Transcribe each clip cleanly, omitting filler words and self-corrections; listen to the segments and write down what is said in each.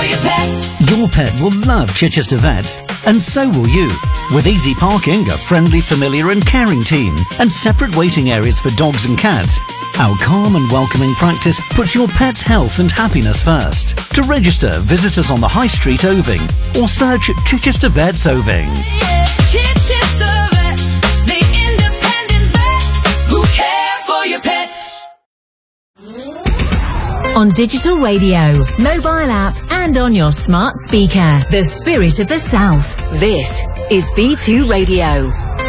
your pets. Your pet will love Chichester Vets, and so will you. With easy parking, a friendly, familiar and caring team, and separate waiting areas for dogs and cats, our calm and welcoming practice puts your pet's health and happiness first. To register, visit us on the High Street, Oving, or search Chichester Vets Oving. Chichester Vets, the independent vets who care for your pets. On digital radio, mobile app and on your smart speaker. The spirit of the South. This is V2 Radio.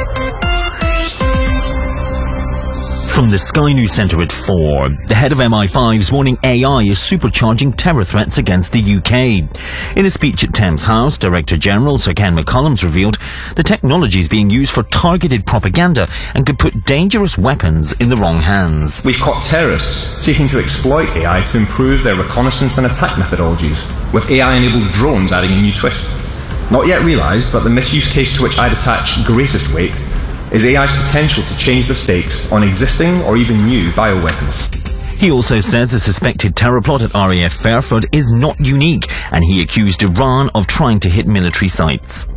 From the Sky News Centre at 4, the head of MI5 is warning AI is supercharging terror threats against the UK. In a speech at Thames House, Director General Sir Ken McCollum's revealed the technology is being used for targeted propaganda and could put dangerous weapons in the wrong hands. We've caught terrorists seeking to exploit AI to improve their reconnaissance and attack methodologies, with AI-enabled drones adding a new twist. Not yet realised, but the misuse case to which I'd attach greatest weight is AI's potential to change the stakes on existing or even new bioweapons. He also says the suspected terror plot at RAF Fairford is not unique, and he accused Iran of trying to hit military sites.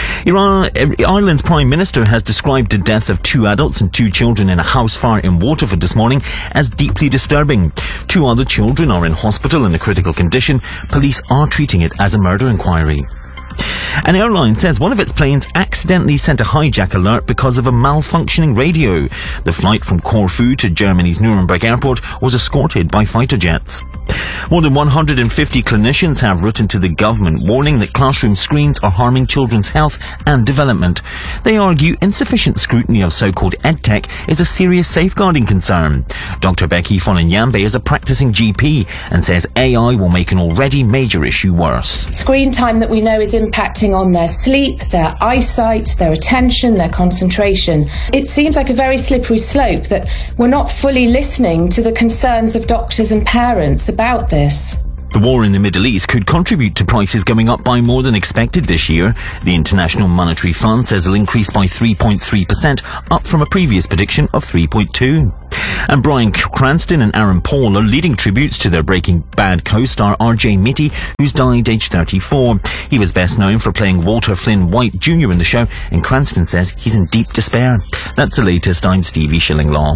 Ireland's Prime Minister has described the death of 2 adults and 2 children in a house fire in Waterford this morning as deeply disturbing. 2 other children are in hospital in a critical condition. Police are treating it as a murder inquiry. An airline says one of its planes accidentally sent a hijack alert because of a malfunctioning radio. The flight from Corfu to Germany's Nuremberg airport was escorted by fighter jets. More than 150 clinicians have written to the government warning that classroom screens are harming children's health and development. They argue insufficient scrutiny of so-called EdTech is a serious safeguarding concern. Dr. Becky Fonanyambe is a practicing GP and says AI will make an already major issue worse. Screen time that we know is impacting on their sleep, their eyesight, their attention, their concentration. It seems like a very slippery slope that we're not fully listening to the concerns of doctors and parents about this. The war in the Middle East could contribute to prices going up by more than expected this year. The International Monetary Fund says it'll increase by 3.3%, up from a previous prediction of 3.2%. And Bryan Cranston and Aaron Paul are leading tributes to their Breaking Bad co-star R.J. Mitty, who's died aged 34. He was best known for playing Walter Flynn White Jr. in the show, and Cranston says he's in deep despair. That's the latest. I'm Stevie Shillinglaw.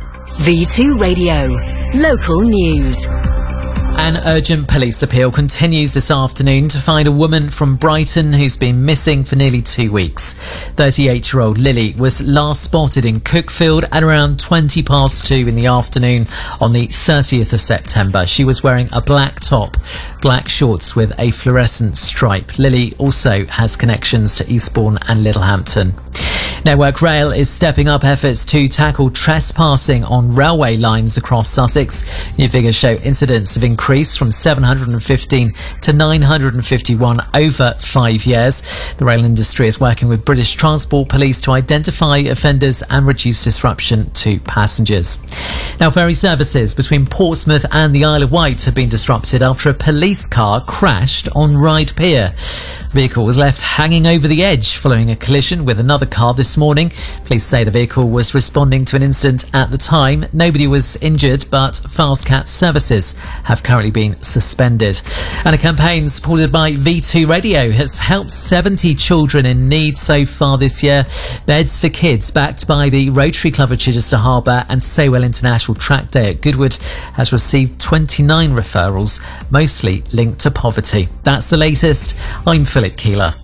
V2 Radio. Local news. An urgent police appeal continues this afternoon to find a woman from Brighton who's been missing for nearly 2 weeks. 38-year-old Lily was last spotted in Cookfield at around 2:20 in the afternoon on the 30th of September. She was wearing a black top, black shorts with a fluorescent stripe. Lily also has connections to Eastbourne and Littlehampton. Network Rail is stepping up efforts to tackle trespassing on railway lines across Sussex. New figures show incidents have increased from 715 to 951 over 5 years. The rail industry is working with British Transport Police to identify offenders and reduce disruption to passengers. Now, ferry services between Portsmouth and the Isle of Wight have been disrupted after a police car crashed on Ryde Pier. The vehicle was left hanging over the edge following a collision with another car this morning. Police say the vehicle was responding to an incident at the time. Nobody was injured, but Fastcat services have currently been suspended. And a campaign supported by V2 Radio has helped 70 children in need so far this year. Beds for Kids, backed by the Rotary Club of Chichester Harbour and Saywell International Track Day at Goodwood, has received 29 referrals, mostly linked to poverty. That's the latest. I'm Philip Keeler.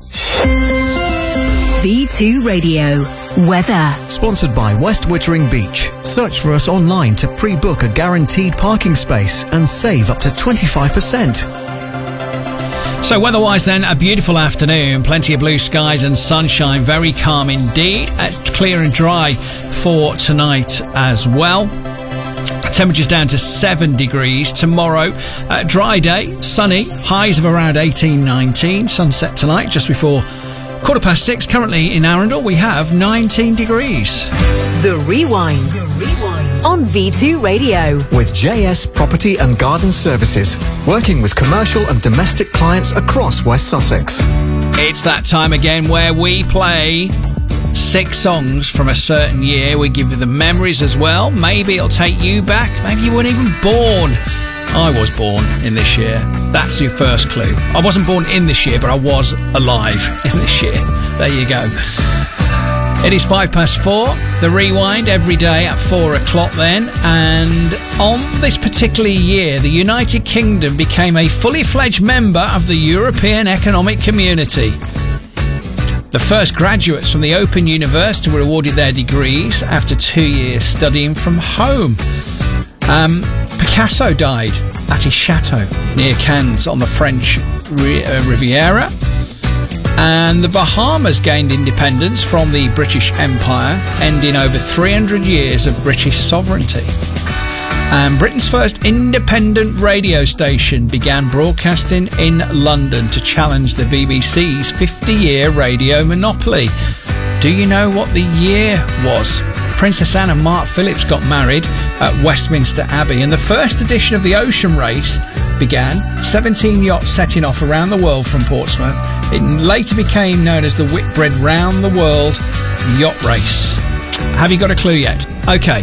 V2 Radio. Weather. Sponsored by West Wittering Beach. Search for us online to pre-book a guaranteed parking space and save up to 25%. So weather-wise then, a beautiful afternoon. Plenty of blue skies and sunshine. Very calm indeed. Clear and dry for tonight as well. Temperatures down to 7 degrees. Tomorrow, dry day, sunny. Highs of around 18, 19. Sunset tonight just before 6:15. Currently in Arundel, we have 19 degrees. The Rewind. On V2 Radio. With JS Property and Garden Services, working with commercial and domestic clients across West Sussex. It's that time again where we play 6 songs from a certain year. We give you the memories as well. Maybe it'll take you back. Maybe you weren't even born I was born in this year. That's your first clue. I wasn't born in this year, but I was alive in this year. There you go. It is 4:05. The Rewind every day at 4 o'clock then. And on this particular year, the United Kingdom became a fully fledged member of the European Economic Community. The first graduates from the Open University were awarded their degrees after 2 years studying from home. Picasso died at his chateau near Cannes on the French Riviera. And the Bahamas gained independence from the British Empire, ending over 300 years of British sovereignty. And Britain's first independent radio station began broadcasting in London to challenge the BBC's 50-year radio monopoly. Do you know what the year was? Princess Anne and Mark Phillips got married at Westminster Abbey, and the first edition of the Ocean Race began. 17 yachts setting off around the world from Portsmouth. It later became known as the Whitbread Round the World Yacht Race. Have you got a clue yet? Okay.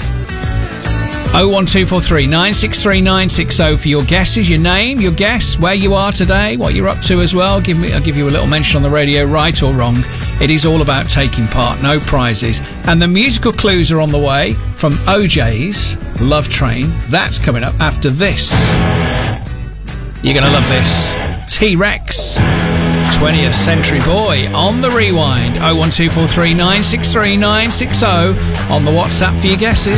01243 963 960 for your guesses, your name, your guess, where you are today, what you're up to as well. I'll give you a little mention on the radio, right or wrong. It is all about taking part, no prizes. And the musical clues are on the way from OJ's Love Train. That's coming up after this. You're going to love this. T-Rex, 20th Century Boy on the Rewind. 01243 963 960 on the WhatsApp for your guesses.